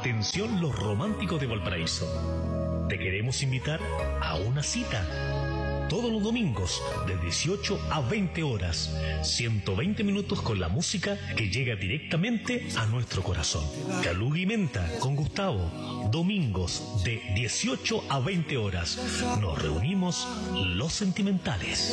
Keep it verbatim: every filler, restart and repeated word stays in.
Atención los románticos de Valparaíso. Te queremos invitar a una cita. Todos los domingos, de dieciocho a veinte horas, ciento veinte minutos con la música que llega directamente a nuestro corazón. Caluga y Menta con Gustavo, domingos de dieciocho a veinte horas. Nos reunimos los sentimentales.